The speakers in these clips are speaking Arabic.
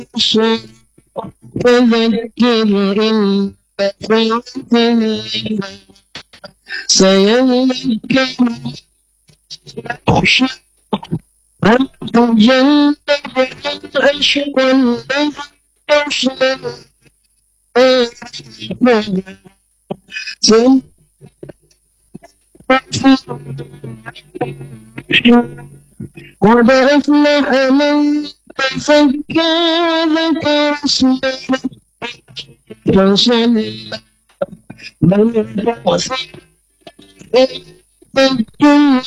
فذكر إن نفعت الذكرى سيذكر يخشى ويتجنبها الأشقى الذي يصلى النار ثم قد أفلح من تزكى وذكر اسم ربه فصلى بل الدنيا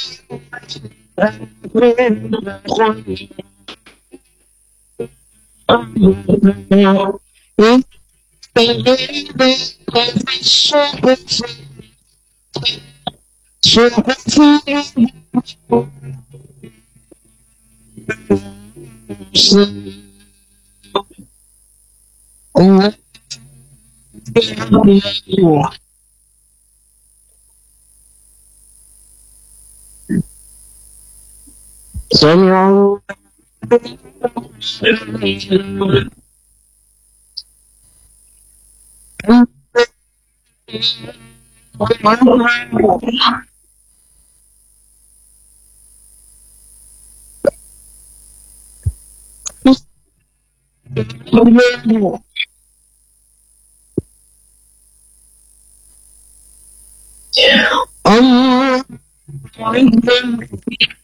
إذ تغيب في الصحف صحف سمعوا الله